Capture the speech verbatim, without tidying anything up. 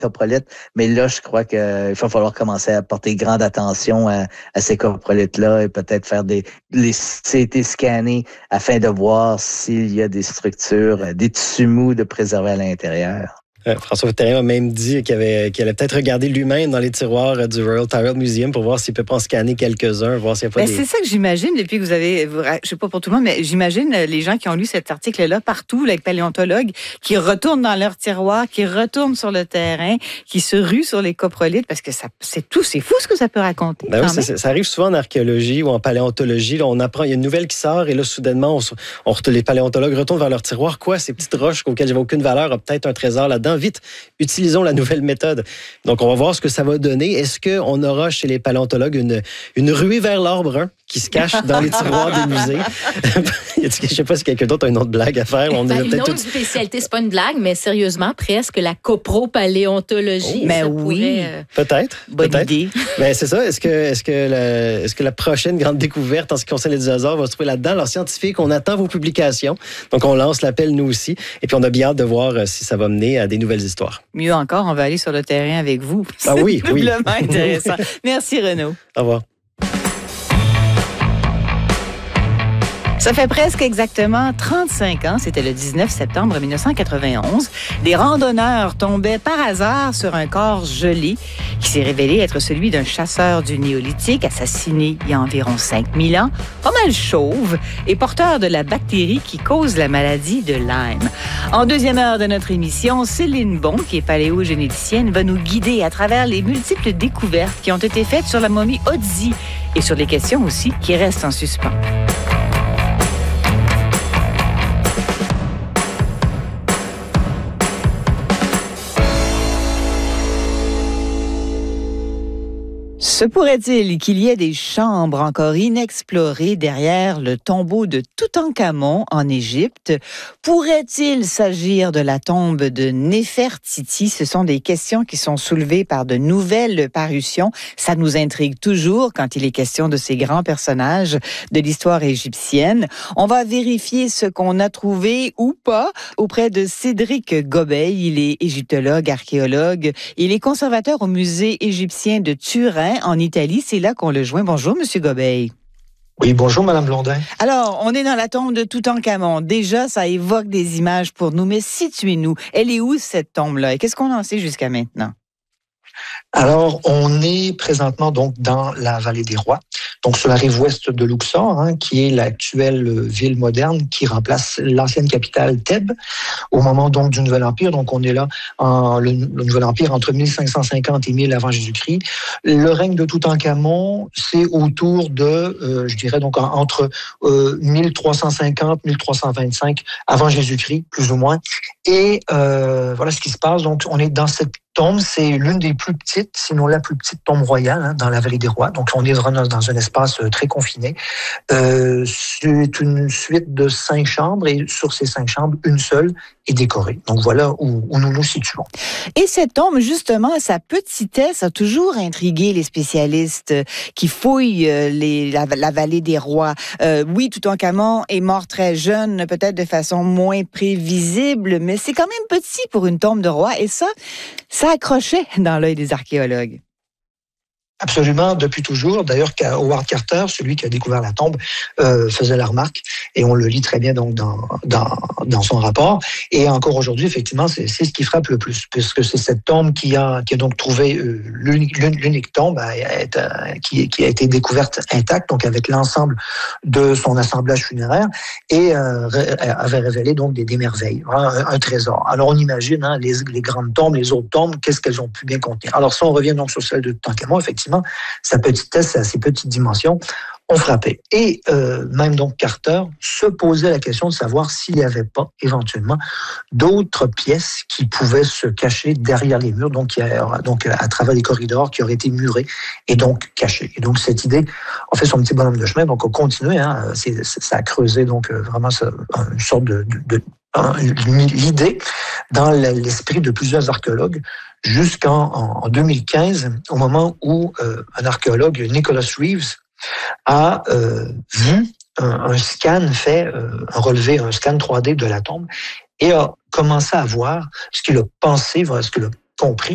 coprolites. Mais là, je crois qu'il va falloir commencer à porter grande attention à, à ces coprolites-là et peut-être faire des les C T scannés afin de voir s'il y a des structures, des tissus mous de préserver à l'intérieur. Euh, François Terrien a même dit qu'il, avait, qu'il allait peut-être regarder lui-même dans les tiroirs du Royal Tyrrell Museum pour voir s'il peut pas en scanner quelques-uns, voir s'il n'y a pas ben, des... C'est ça que j'imagine depuis que vous avez, je sais pas pour tout le monde, mais j'imagine les gens qui ont lu cet article-là partout, les paléontologues, qui retournent dans leurs tiroirs, qui retournent sur le terrain, qui se ruent sur les coprolites, parce que ça, c'est tout, c'est fou ce que ça peut raconter. Ben oui, c'est, ça arrive souvent en archéologie ou en paléontologie. Là, on apprend, il y a une nouvelle qui sort et là, soudainement, on, on, les paléontologues retournent vers leur tiroir. Quoi, ces petites roches auxquelles j'avais aucune valeur, a peut-être un trésor là-dedans. Vite, utilisons la nouvelle méthode. Donc, on va voir ce que ça va donner. Est-ce qu'on aura chez les paléontologues une, une ruée vers l'or brun qui se cache dans les tiroirs des musées? Je ne sais pas si quelqu'un d'autre a une autre blague à faire. On ben, a une peut-être autre tout... spécialité, c'est pas une blague, mais sérieusement, presque la copropaléontologie. Oh, mais oui, pourrait, euh... peut-être. Bonne peut-être. idée. Ben, c'est ça. Est-ce que, est-ce, que la, est-ce que la prochaine grande découverte en ce qui concerne les dinosaures va se trouver là-dedans? Alors, scientifiques, on attend vos publications. Donc, on lance l'appel, nous aussi. Et puis, on a bien hâte de voir si ça va mener à des nouvelles histoires. Mieux encore, on va aller sur le terrain avec vous. Ah oui, c'est oui. doublement intéressant. Merci, Renaud. Au revoir. Ça fait presque exactement trente-cinq ans, c'était le dix-neuf septembre mille neuf cent quatre-vingt-onze, des randonneurs tombaient par hasard sur un corps gelé qui s'est révélé être celui d'un chasseur du Néolithique assassiné il y a environ cinq mille ans, pas mal chauve et porteur de la bactérie qui cause la maladie de Lyme. En deuxième heure de notre émission, Céline Bon, qui est paléogénéticienne, va nous guider à travers les multiples découvertes qui ont été faites sur la momie Otzi et sur les questions aussi qui restent en suspens. Se pourrait-il qu'il y ait des chambres encore inexplorées derrière le tombeau de Toutankhamon en Égypte? Pourrait-il s'agir de la tombe de Néfertiti? Ce sont des questions qui sont soulevées par de nouvelles parutions. Ça nous intrigue toujours quand il est question de ces grands personnages de l'histoire égyptienne. On va vérifier ce qu'on a trouvé ou pas auprès de Cédric Gobeil. Il est égyptologue, archéologue. Il est conservateur au musée égyptien de Turin en Italie. C'est là qu'on le joint. Bonjour, Monsieur Gobeil. Oui, bonjour, Madame Blondin. Alors, on est dans la tombe de Toutankhamon. Déjà, ça évoque des images pour nous, mais situez-nous. Elle est où, cette tombe-là? Et qu'est-ce qu'on en sait jusqu'à maintenant? Alors, on est présentement donc dans la vallée des Rois, donc sur la rive ouest de Luxor, hein, qui est l'actuelle ville moderne qui remplace l'ancienne capitale Thèbes au moment donc du Nouvel Empire. Donc, on est là en le, le Nouvel Empire entre mille cinq cent cinquante et mille avant Jésus-Christ. Le règne de Toutankhamon, c'est autour de, euh, je dirais donc en, entre euh, mille trois cent cinquante, mille trois cent vingt-cinq avant Jésus-Christ, plus ou moins. Et euh, voilà ce qui se passe. Donc, on est dans cette tombe, c'est l'une des plus petites, sinon la plus petite tombe royale hein, dans la vallée des Rois. Donc, on est vraiment dans un espace très confiné. Euh, c'est une suite de cinq chambres et sur ces cinq chambres, une seule est décorée. Donc, voilà où, où nous nous situons. Et cette tombe, justement, sa petitesse a toujours intrigué les spécialistes qui fouillent les, la, la vallée des Rois. Euh, oui, Toutankhamon est mort très jeune, peut-être de façon moins prévisible, mais c'est quand même petit pour une tombe de roi. Et ça, ça accrochait dans l'œil des archéologues. Absolument, depuis toujours. D'ailleurs, Howard Carter, celui qui a découvert la tombe, euh, faisait la remarque, et on le lit très bien donc dans dans, dans son rapport. Et encore aujourd'hui, effectivement, c'est, c'est ce qui frappe le plus, puisque c'est cette tombe qui a qui a donc trouvé euh, l'unique, l'unique tombe à être, euh, qui qui a été découverte intacte, donc avec l'ensemble de son assemblage funéraire, et euh, avait révélé donc des, des merveilles, un, un trésor. Alors on imagine hein, les, les grandes tombes, les autres tombes, qu'est-ce qu'elles ont pu bien contenir. Alors si on revient donc sur celle de Toutankhamon, effectivement, sa petitesse, ses petites dimensions ont frappé. Et euh, même donc Carter se posait la question de savoir s'il n'y avait pas éventuellement d'autres pièces qui pouvaient se cacher derrière les murs, donc, qui a, donc à travers les corridors qui auraient été murés et donc cachés. Et donc cette idée a fait son petit bonhomme de chemin, donc on continue, hein, c'est, ça a creusé donc vraiment ça, une sorte de, de, de l'idée dans l'esprit de plusieurs archéologues jusqu'en en deux mille quinze, au moment où euh, un archéologue, Nicholas Reeves, a euh, vu un, un scan fait, euh, un relevé, un scan trois D de la tombe et a commencé à voir ce qu'il a pensé, ce qu'il a compris